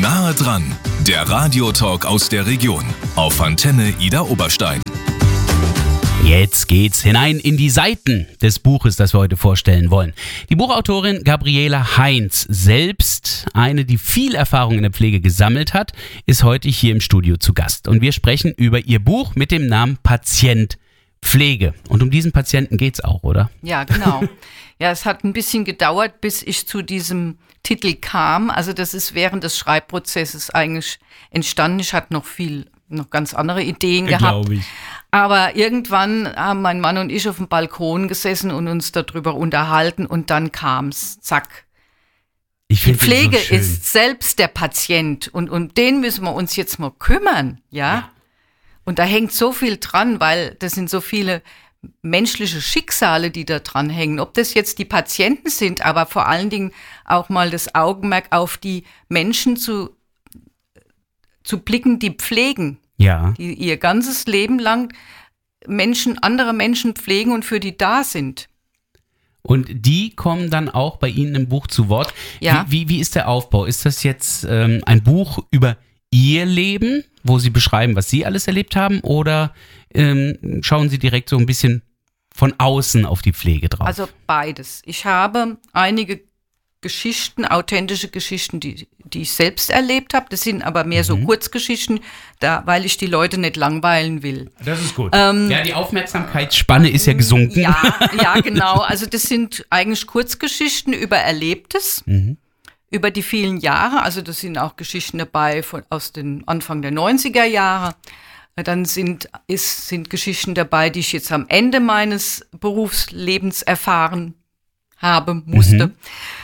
Nahe dran, der Radiotalk aus der Region auf Antenne Idar Oberstein. Jetzt geht's hinein in die Seiten des Buches, das wir heute vorstellen wollen. Die Buchautorin Gabriela Heinz, selbst eine, die viel Erfahrung in der Pflege gesammelt hat, ist heute hier im Studio zu Gast. Und wir sprechen über ihr Buch mit dem Namen Patient Pflege. Und um diesen Patienten geht's auch, oder? Ja, genau. Ja, es hat ein bisschen gedauert, bis ich zu diesem Titel kam. Also das ist während des Schreibprozesses eigentlich entstanden. Ich hatte noch ganz andere Ideen gehabt. Glaube ich. Aber irgendwann haben mein Mann und ich auf dem Balkon gesessen und uns darüber unterhalten und dann kam's, zack. Die Pflege so ist selbst der Patient und um den müssen wir uns jetzt mal kümmern, ja? Und da hängt so viel dran, weil das sind so viele menschliche Schicksale, die da dran hängen. Ob das jetzt die Patienten sind, aber vor allen Dingen auch mal das Augenmerk auf die Menschen zu blicken, die pflegen. Ja. Die ihr ganzes Leben lang andere Menschen pflegen und für die da sind. Und die kommen dann auch bei Ihnen im Buch zu Wort. Ja. Wie ist der Aufbau? Ist das jetzt ein Buch über Ihr Leben, wo Sie beschreiben, was Sie alles erlebt haben, oder schauen Sie direkt so ein bisschen von außen auf die Pflege drauf? Also beides. Ich habe einige Geschichten, authentische Geschichten, die ich selbst erlebt habe. Das sind aber mehr so Kurzgeschichten, weil ich die Leute nicht langweilen will. Das ist gut. Die Aufmerksamkeitsspanne ist ja gesunken. Ja, genau. Also das sind eigentlich Kurzgeschichten über Erlebtes, über die vielen Jahre. Also das sind auch Geschichten dabei aus den Anfang der 90er Jahre. Dann sind Geschichten dabei, die ich jetzt am Ende meines Berufslebens erfahren musste.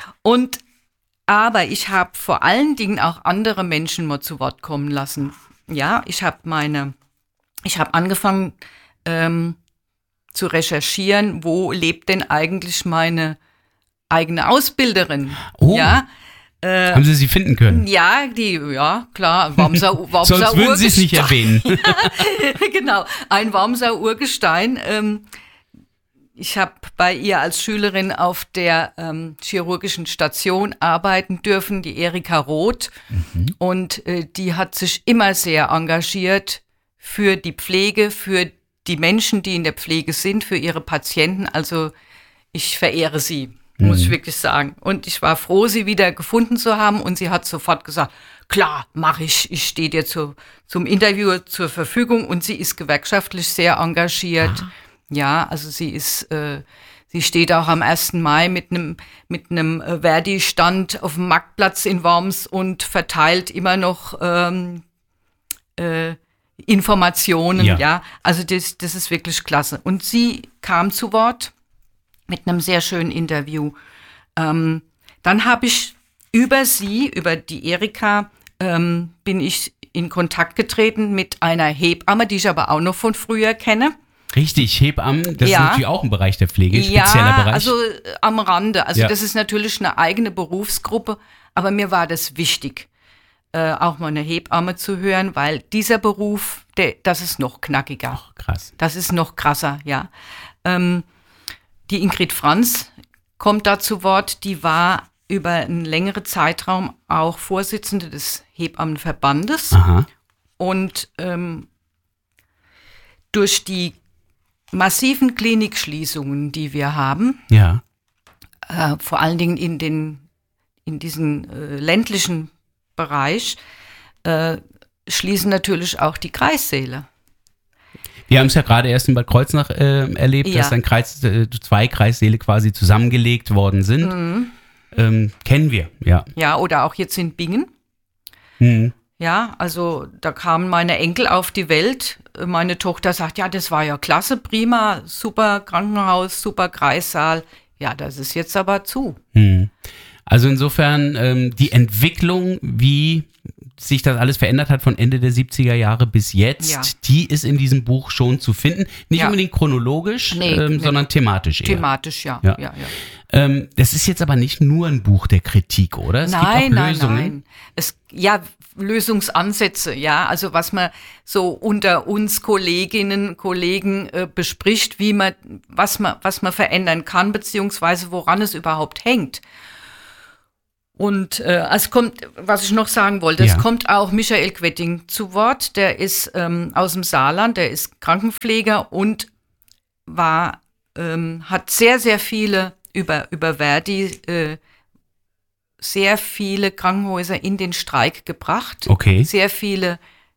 Aber ich habe vor allen Dingen auch andere Menschen mal zu Wort kommen lassen. Ja, ich habe angefangen zu recherchieren, wo lebt denn eigentlich meine eigene Ausbilderin? Oh. Ja. Haben Sie sie finden können? Ja, klar, Wormser Sonst würden Sie es nicht erwähnen. Genau, ein Wormser Urgestein. Ich habe bei ihr als Schülerin auf der chirurgischen Station arbeiten dürfen, die Erika Roth. Und die hat sich immer sehr engagiert für die Pflege, für die Menschen, die in der Pflege sind, für ihre Patienten. Also ich verehre sie, muss ich wirklich sagen. Und ich war froh, sie wieder gefunden zu haben. Und sie hat sofort gesagt, klar, mache ich. Ich stehe dir zum Interview zur Verfügung. Und sie ist gewerkschaftlich sehr engagiert. Ja, also sie steht auch am 1. Mai mit einem Verdi-Stand auf dem Marktplatz in Worms und verteilt immer noch Informationen, ja. Also das ist wirklich klasse. Und sie kam zu Wort mit einem sehr schönen Interview. Dann habe ich über die Erika, bin ich in Kontakt getreten mit einer Hebamme, die ich aber auch noch von früher kenne. Richtig, Hebammen, das ist natürlich auch ein Bereich der Pflege, spezieller Bereich. Also am Rande. Also das ist natürlich eine eigene Berufsgruppe, aber mir war das wichtig, auch mal eine Hebamme zu hören, weil dieser Beruf, das ist noch knackiger. Ach, krass. Das ist noch krasser, ja. Die Ingrid Franz kommt da zu Wort, die war über einen längeren Zeitraum auch Vorsitzende des Hebammenverbandes. Aha. Und durch die massiven Klinikschließungen, die wir haben, vor allen Dingen in diesem ländlichen Bereich, schließen natürlich auch die Kreissäle. Wir haben es ja gerade erst in Bad Kreuznach erlebt, dass zwei Kreissäle quasi zusammengelegt worden sind. Kennen wir, ja. Ja, oder auch jetzt in Bingen. Ja, also da kamen meine Enkel auf die Welt. Meine Tochter sagt, ja, das war ja klasse, prima, super Krankenhaus, super Kreissaal. Ja, das ist jetzt aber zu. Also insofern die Entwicklung, wie sich das alles verändert hat von Ende der 70er Jahre bis jetzt, die ist in diesem Buch schon zu finden. Nicht unbedingt chronologisch, sondern thematisch eher. Thematisch, ja. Das ist jetzt aber nicht nur ein Buch der Kritik, oder? Es gibt auch Lösungen. Nein. Lösungsansätze, ja. Also was man so unter uns Kolleginnen und Kollegen bespricht, was man verändern kann, beziehungsweise woran es überhaupt hängt. Und es kommt, was ich noch sagen wollte, Ja. es kommt auch Michael Quetting zu Wort. Der ist aus dem Saarland, der ist Krankenpfleger und hat sehr, sehr viele über Verdi sehr viele Krankenhäuser in den Streik gebracht. Okay. Sehr viele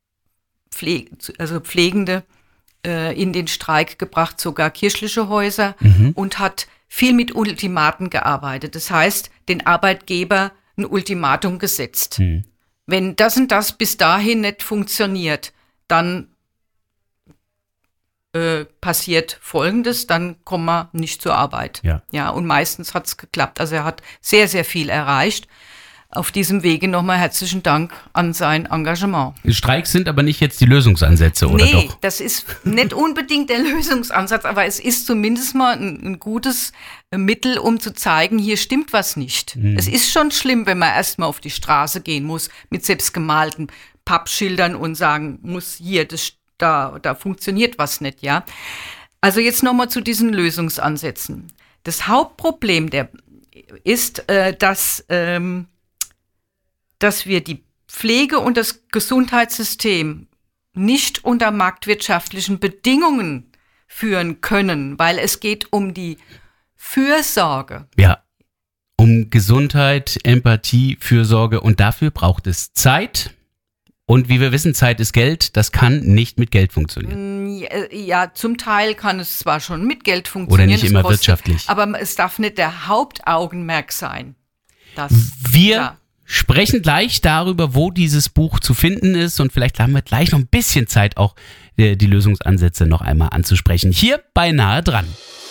Pflegende in den Streik gebracht, sogar kirchliche Häuser, und hat viel mit Ultimaten gearbeitet. Das heißt, den Arbeitgeber ein Ultimatum gesetzt. Wenn das und das bis dahin nicht funktioniert, dann passiert Folgendes, dann kommen wir nicht zur Arbeit. Ja, und meistens hat es geklappt. Also er hat sehr, sehr viel erreicht. Auf diesem Wege nochmal herzlichen Dank an sein Engagement. Streiks sind aber nicht jetzt die Lösungsansätze, oder doch? Nee, das ist nicht unbedingt der Lösungsansatz, aber es ist zumindest mal ein gutes Mittel, um zu zeigen, hier stimmt was nicht. Es ist schon schlimm, wenn man erstmal auf die Straße gehen muss mit selbstgemalten Pappschildern und sagen muss, hier, da funktioniert was nicht, ja. Also jetzt nochmal zu diesen Lösungsansätzen. Das Hauptproblem ist, dass wir die Pflege und das Gesundheitssystem nicht unter marktwirtschaftlichen Bedingungen führen können, weil es geht um die Fürsorge. Ja, um Gesundheit, Empathie, Fürsorge, und dafür braucht es Zeit. Und wie wir wissen, Zeit ist Geld, das kann nicht mit Geld funktionieren. Ja, zum Teil kann es zwar schon mit Geld funktionieren. Oder nicht immer wirtschaftlich. Aber es darf nicht der Hauptaugenmerk sein. Wir sprechen gleich darüber, wo dieses Buch zu finden ist, und vielleicht haben wir gleich noch ein bisschen Zeit, auch die Lösungsansätze noch einmal anzusprechen. Hier bei Nahe dran.